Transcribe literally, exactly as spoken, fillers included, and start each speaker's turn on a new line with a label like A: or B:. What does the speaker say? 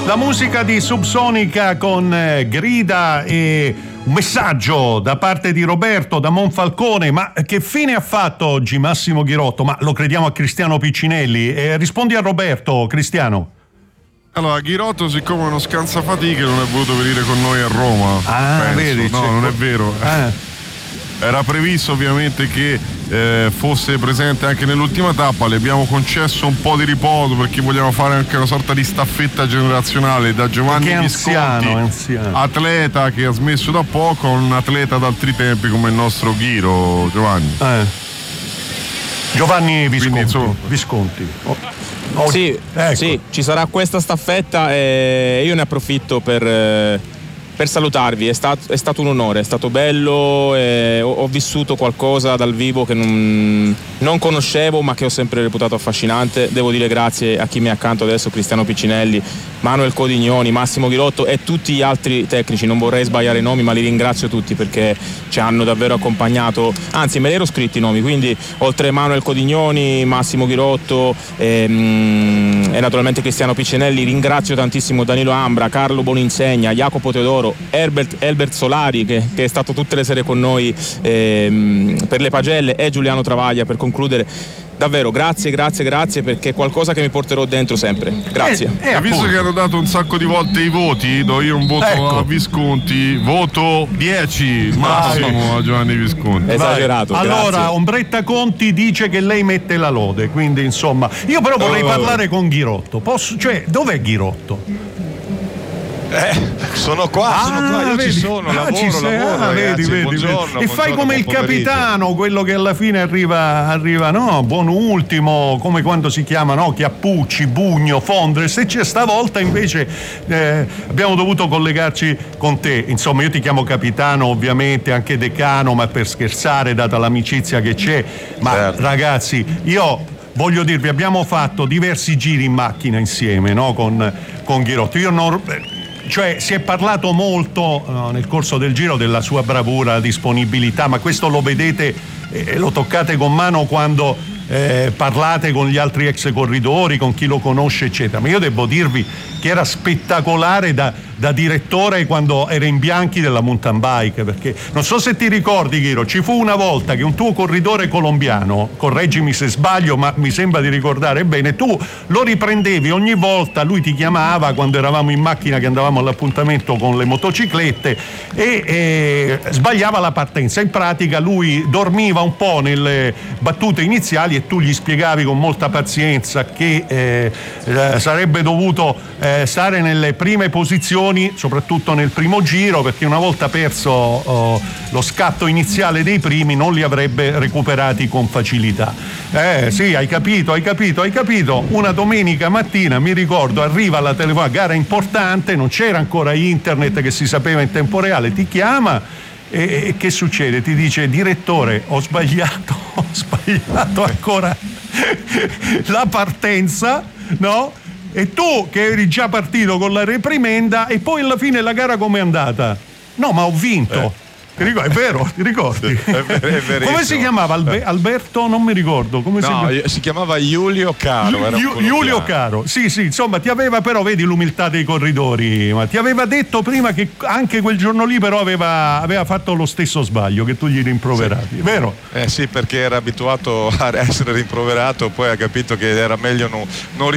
A: La musica di Subsonica con eh, grida e un messaggio da parte di Roberto da Monfalcone. Ma che fine ha fatto oggi Massimo Ghirotto? Ma lo crediamo a Cristiano Piccinelli? Eh, rispondi a Roberto, Cristiano.
B: Allora, Ghirotto, siccome è uno scansafatiche, non è voluto venire con noi a Roma.
A: Ah,
B: penso.
A: vedi?
B: No, non è vero.
A: Ah.
B: Era previsto ovviamente che eh, fosse presente anche nell'ultima tappa. Le abbiamo concesso un po' di riposo perché vogliamo fare anche una sorta di staffetta generazionale da Giovanni
A: che
B: Visconti,
A: anziano, anziano.
B: atleta che ha smesso da poco, a un atleta d'altri tempi come il nostro Ghiro, Giovanni.
A: Eh. Giovanni Visconti.
B: Quindi, insomma,
A: Visconti. Oh.
C: Oh, sì,
A: ecco.
C: sì, ci sarà questa staffetta e io ne approfitto per, eh, per salutarvi. È stato, è stato un onore, è stato bello, e ho, ho vissuto qualcosa dal vivo che non, non conoscevo ma che ho sempre reputato affascinante. Devo dire grazie a chi mi è accanto adesso, Cristiano Piccinelli, Manuel Codignoni, Massimo Ghirotto e tutti gli altri tecnici. Non vorrei sbagliare i nomi ma li ringrazio tutti perché ci hanno davvero accompagnato, anzi me li ero scritti i nomi, quindi oltre Manuel Codignoni, Massimo Ghirotto ehm, e naturalmente Cristiano Piccinelli, ringrazio tantissimo Danilo Ambra, Carlo Boninsegna, Jacopo Teodoro, Herbert, Herbert Solari che, che è stato tutte le sere con noi ehm, per le pagelle, e Giuliano Travaglia per concludere. Davvero grazie, grazie, grazie, perché è qualcosa che mi porterò dentro sempre. Grazie.
B: E, e visto che hanno dato un sacco di volte i voti, do io un voto
A: ecco.
B: a Visconti, voto dieci massimo a Giovanni Visconti.
C: Esagerato.
A: Allora,
C: grazie.
A: Ombretta Conti dice che lei mette la lode, quindi insomma, io però vorrei
B: oh,
A: parlare con Ghirotto. Posso, cioè, dov'è Ghirotto?
D: Eh, sono qua,
A: Ah,
D: sono qua, io
A: vedi,
D: ci sono,
A: ah,
D: lavoro,
A: ci sei,
D: lavoro,
A: ah,
D: ragazzi,
A: vedi, vedi,
D: buongiorno,
A: vedi. E fai
D: buongiorno,
A: come il
D: buon pomeriggio.
A: capitano, quello che alla fine arriva, arriva, no, buon ultimo, come quando si chiama, no, Chiappucci, Bugno, Fondres, e c'è stavolta invece eh, abbiamo dovuto collegarci con te. Insomma, io ti chiamo capitano, ovviamente, anche decano, ma per scherzare, data l'amicizia che c'è, ma
D: Certo.
A: ragazzi, io voglio dirvi, abbiamo fatto diversi giri in macchina insieme, no, con, con Ghirotto. Io non... Cioè, si è parlato molto no, nel corso del giro della sua bravura, disponibilità, ma questo lo vedete e eh, lo toccate con mano quando eh, parlate con gli altri ex corridori, con chi lo conosce, eccetera. Ma io devo dirvi che era spettacolare da, da direttore quando era in bianchi della mountain bike, perché non so se ti ricordi, Ghiro, ci fu una volta che un tuo corridore colombiano, correggimi se sbaglio, ma mi sembra di ricordare bene, tu lo riprendevi ogni volta, lui ti chiamava quando eravamo in macchina che andavamo all'appuntamento con le motociclette e, e sbagliava la partenza. In pratica lui dormiva un po' nelle battute iniziali e tu gli spiegavi con molta pazienza che eh, eh, sarebbe dovuto eh, stare nelle prime posizioni, soprattutto nel primo giro, perché una volta perso oh, lo scatto iniziale dei primi non li avrebbe recuperati con facilità. Eh sì, hai capito, hai capito, hai capito. Una domenica mattina, mi ricordo, arriva la telefonata, gara importante, non c'era ancora internet che si sapeva in tempo reale, ti chiama e, e che succede? Ti dice: direttore, ho sbagliato, ho sbagliato ancora la partenza, no? E tu che eri già partito con la reprimenda, e poi alla fine la gara com'è andata? No, ma ho vinto.
D: Eh.
A: Ti ricordi? È vero, ti ricordi?
D: È ver- è verissimo.
A: Come si chiamava? Albe- Alberto? Non mi ricordo. Come si
D: No,
A: chiama?
D: si chiamava Giulio Caro. Era un
A: Giu-
D: colombiano.
A: Giulio Caro, sì sì, insomma ti aveva, però vedi l'umiltà dei corridori, ma ti aveva detto prima che anche quel giorno lì però aveva, aveva fatto lo stesso sbaglio che tu gli rimproveravi, sì. Vero?
D: Eh sì, perché era abituato a essere rimproverato, poi ha capito che era meglio non, non